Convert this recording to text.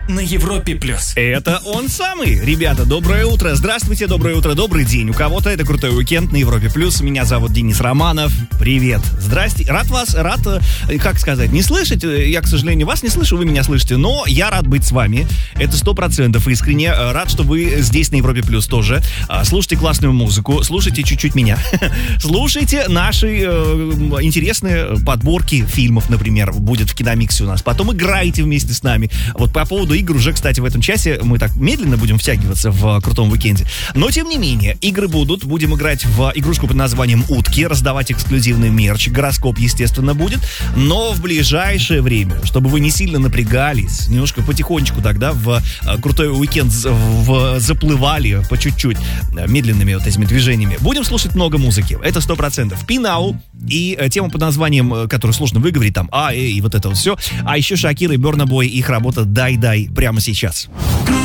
на Европе+. Это он самый. Ребята, доброе утро. Здравствуйте, доброе утро, добрый день. У кого-то это крутой уикенд на Европе+. Меня зовут Денис Романов. Привет. Здрасте. Рад, как сказать, не слышать. Я, к сожалению, вас не слышу, вы меня слышите. Но я рад быть с вами. Это 100% искренне. Рад, что вы здесь на Европе+ тоже. Слушайте классную музыку. Слушайте чуть-чуть меня. Слушайте наши интересные подборки фильмов, например. Будет в Киномиксе у нас. Потом играйте вместе с нами. Вот по поводу игр уже, кстати, в этом часе мы так медленно будем втягиваться в крутом уикенде. Но, тем не менее, игры будут. Будем играть в игрушку под названием «Утки», раздавать эксклюзивный мерч. Гороскоп, естественно, будет. Но в ближайшее время, чтобы вы не сильно напрягались, немножко потихонечку тогда в крутой уикенд заплывали по чуть-чуть медленными вот этими движениями. Будем слушать много музыки. Это 100%. Пинау и тема под названием, которую сложно выговорить, там и вот это вот все. А еще Шакира и Burna Boy, их работа «Дай-дай» прямо сейчас.